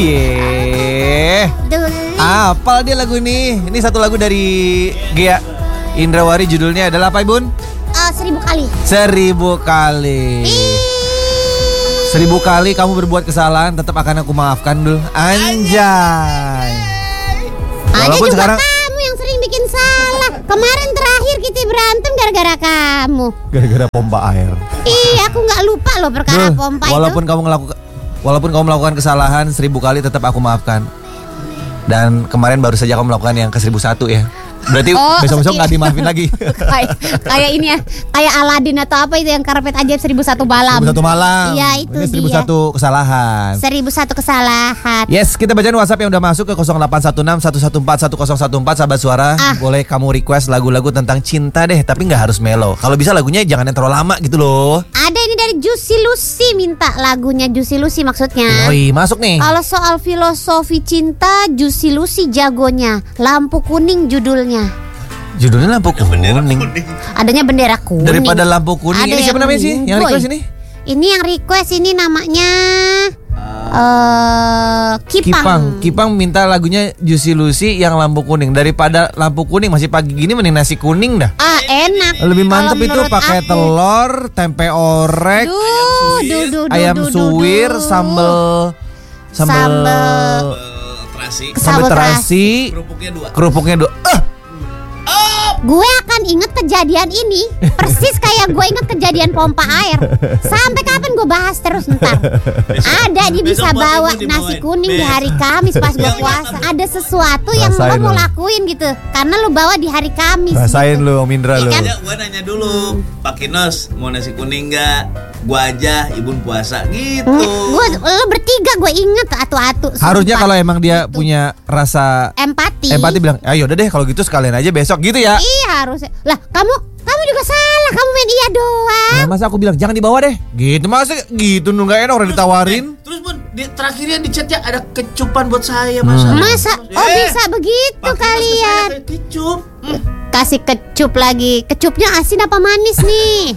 Cie. Apal dia lagu ini. Ini satu lagu dari Gia Indrawari, judulnya adalah apa, Bun? 1000 kali. 1000 kali. 1000 kali kamu berbuat kesalahan, tetap akan aku maafkan dul. Anjay. Walaupun juga sekarang kamu yang sering bikin salah. Kemarin terakhir kita berantem gara-gara kamu. Gara-gara pompa air. Iya, aku nggak lupa loh perkara pompa walaupun itu. Walaupun kamu melakukan kesalahan 1000 kali, tetap aku maafkan. Dan kemarin baru saja kamu melakukan yang ke 1001 ya. Berarti besok-besok gak dimaafin lagi. Kayak ini ya, kayak Aladin atau apa itu yang karpet ajaib 1001 malam. 1001 malam. Iya, itu ini 1001 dia. kesalahan. 1001 kesalahan. Yes, kita bacain WhatsApp yang udah masuk ke 0816 114 1014. Sahabat suara, boleh kamu request lagu-lagu tentang cinta deh, tapi gak harus melo. Kalau bisa lagunya jangan yang terlalu lama gitu loh. Ada ini dari Juicy Lucy, minta lagunya Juicy Lucy maksudnya. Oi, masuk nih. Kalau soal filosofi cinta, Juicy Lucy jagonya. Lampu kuning judulnya. Judulnya lampu kuning. Adanya bendera kuning. Daripada lampu kuning. Ini siapa namanya sih yang request ini? Ini yang request ini namanya Kipang minta lagunya Juicy Lucy yang lampu kuning. Daripada lampu kuning masih pagi gini, mending nasi kuning dah. Enak. Lebih mantep itu pakai telur, tempe orek, ayam suwir, sambal terasi, kerupuknya 2. Gue akan inget kejadian ini persis kayak gue inget kejadian pompa air. Sampai kapan gue bahas terus ntar. Ada dia bisa bawa nasi kuning di hari Kamis pas gue puasa. Ada sesuatu yang lo mau lakuin gitu karena lo bawa di hari Kamis. Rasain gitu. Lo Om Indra lo. Gue nanya dulu, Pak Kinos mau nasi kuning nggak? Gue aja, ibu puasa gitu. Lo bertiga gue inget atu-atu. Harusnya kalau emang dia punya rasa empati bilang, ayo udah deh kalau gitu sekalian aja besok gitu ya. Iya harusnya. Lah kamu juga salah, kamu main iya doang. Nah, masa aku bilang jangan dibawa deh. Gitu masa gitu nggak enak orang ditawarin. Terus Bun, terakhirnya di chatnya ada kecupan buat saya masa. Bisa begitu kalian. Kecup. Kasih kecup lagi. Kecupnya asin apa manis nih?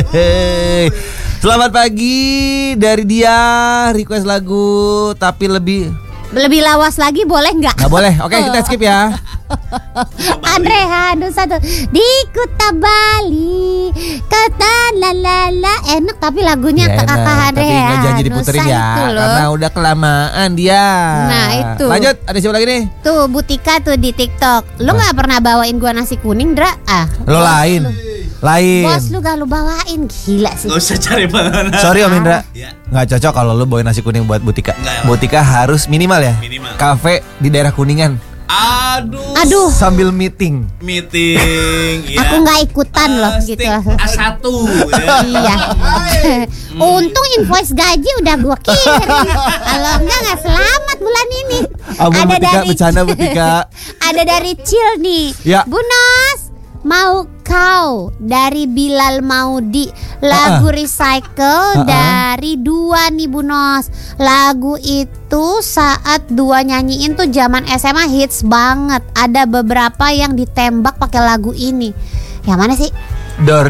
Selamat pagi dari dia, request lagu tapi lebih lawas lagi boleh nggak? Nggak boleh. Oke, kita skip ya. Andre Handu satu di Kuta Bali kata lalala enak tapi lagunya ya, kakak Andre tapi nggak janji diputerin ya karena udah kelamaan dia. Nah itu. Lanjut, ada siapa lagi nih? Tuh Butika tuh di TikTok. Lo nggak pernah bawain gua nasi kuning, Dra? Lo lain. Bos lu gak lu bawain, gila sih. Gak usah cari mana. Sorry Om Indra, nggak cocok kalau lu bawain nasi kuning buat Butika. Butika harus minimal ya. Kafe di daerah Kuningan. Aduh. Sambil meeting. Ya. Aku nggak ikutan loh gitu. A1 ya. Iya. Untung invoice gaji udah gua kirim. Kalau nggak selamat bulan ini. Ada Butika, bercanda Butika. Ada dari Cil nih. Ya. Bu Nos, mau kau dari Bilal Maudi. Lagu Recycle dari Dua nih Bu Nos. Lagu itu saat Dua nyanyiin tuh zaman SMA hits banget. Ada beberapa yang ditembak pakai lagu ini. Yang mana sih? Dor.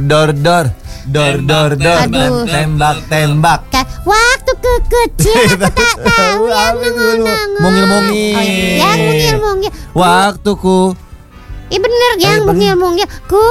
Aduh. Tembak. Waktu kecil aku tak tahu yang mungil-mungil. Yang mungil-mungil. Waktuku. Iya bener, yang mungil-mungil.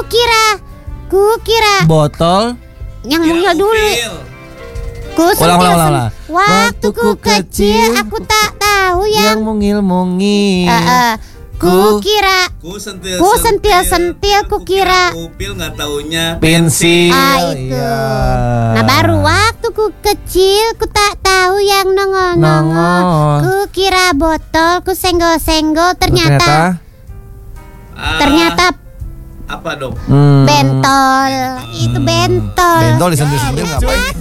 Kukira botol. Yang mungil dulu. Ulang. Waktu ku kecil aku tak tahu yang mungil-mungil. Kukira ku sentil kukira upil nggak taunya pensil. Itu. Nah baru waktu ku kecil ku tak tahu yang nongol. Kukira botol ku senggol-senggol ternyata apa dong? Bentol. Itu bentol. Bentol disentil-sentil ngapain?